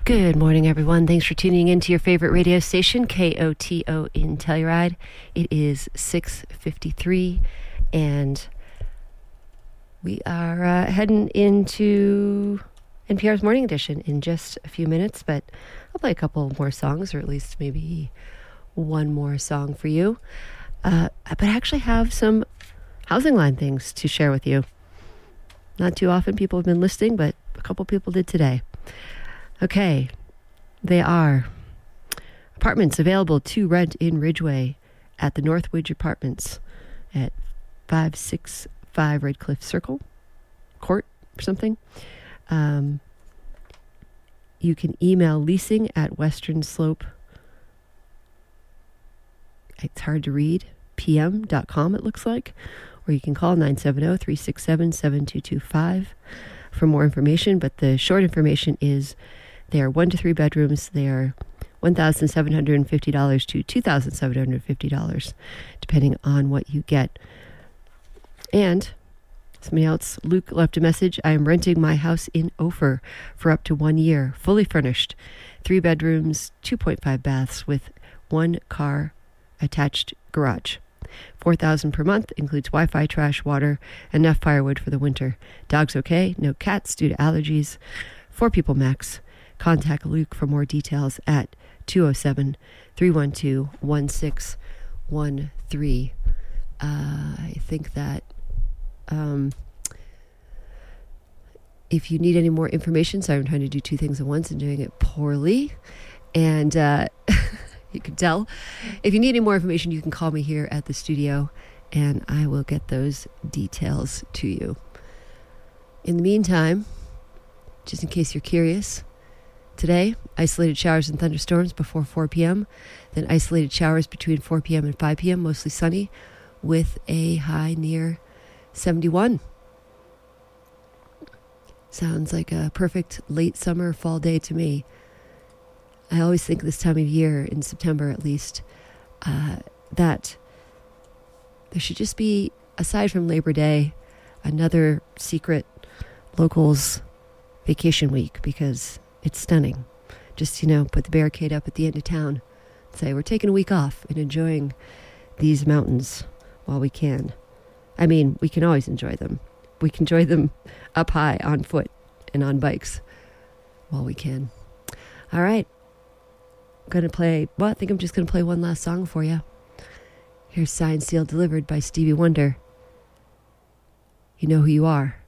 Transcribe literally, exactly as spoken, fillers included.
Good morning, everyone. Thanks for tuning in to your favorite radio station, K O T O in Telluride. It is six fifty-three, and we are uh, heading into N P R's Morning Edition in just a few minutes, but I'll play a couple more songs, or at least maybe one more song for you. Uh, but I actually have some housing line things to share with you. Not too often people have been listening, but a couple people did today. Okay, they are apartments available to rent in Ridgeway at the Northwidge Apartments at five sixty-five Red Cliff Circle Court or something. Um, you can email leasing at Western Slope. It's hard to read. P M dot com it looks like. Or you can call nine seven zero, three six seven, seven two two five for more information. But the short information is they are one to three bedrooms. They are one thousand seven hundred fifty dollars to two thousand seven hundred fifty dollars, depending on what you get. And somebody else, Luke, left a message. I am renting my house in Ophir for up to one year, fully furnished. Three bedrooms, two point five baths with one car attached garage. four thousand dollars per month, includes Wi-Fi, trash, water, enough firewood for the winter. Dogs okay, no cats due to allergies. Four people max. Contact Luke for more details at two oh seven, three one two, one six one three. Uh, I think that um, if you need any more information, so I'm trying to do two things at once and doing it poorly. And uh, you can tell. If you need any more information, you can call me here at the studio and I will get those details to you. In the meantime, just in case you're curious, today, isolated showers and thunderstorms before four p.m., then isolated showers between four p.m. and five p.m., mostly sunny, with a high near seventy-one. Sounds like a perfect late summer, fall day to me. I always think this time of year, in September at least, uh, that there should just be, aside from Labor Day, another secret locals vacation week, because it's stunning. Just, you know, put the barricade up at the end of town. Say, we're taking a week off and enjoying these mountains while we can. I mean, we can always enjoy them. We can enjoy them up high on foot and on bikes while we can. All right. I'm going to play, well, I think I'm just going to play one last song for you. Here's Signed, Sealed, Delivered by Stevie Wonder. You know who you are.